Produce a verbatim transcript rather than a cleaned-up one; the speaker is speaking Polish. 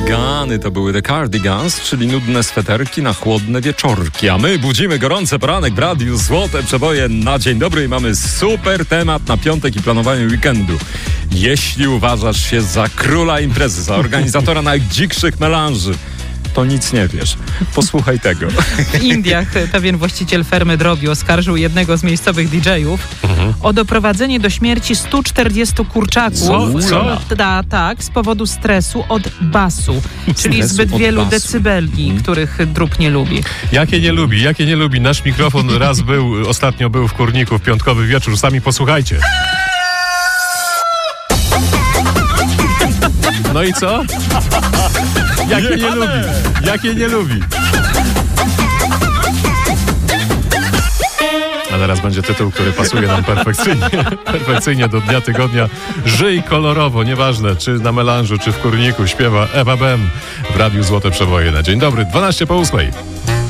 Cardigany to były The Cardigans, czyli nudne sweterki na chłodne wieczorki. A my budzimy gorący poranek w radiu Złote Przeboje na dzień dobry i mamy super temat na piątek i planowanie weekendu. Jeśli uważasz się za króla imprezy, za organizatora najdzikszych melanży, to nic nie wiesz. Posłuchaj tego. W Indiach pewien właściciel fermy drobiu oskarżył jednego z miejscowych didżejów mhm. o doprowadzenie do śmierci stu czterdziestu kurczaków. Co? Co? Da, tak, z powodu stresu od basu, czyli Stresu zbyt wielu basu. decybeli, hmm. których drób nie lubi. Jakie nie lubi, jakie nie lubi. Nasz mikrofon raz był, ostatnio był w Kurniku w piątkowy wieczór. Sami posłuchajcie. No i co? Jakie nie lubi? Jakie nie lubi? A teraz będzie tytuł, który pasuje nam perfekcyjnie. Perfekcyjnie do dnia tygodnia. Żyj kolorowo, nieważne czy na melanżu, czy w Kurniku. Śpiewa Ewa Bem w Radiu Złote Przeboje na dzień dobry, dwanaście po ósmej.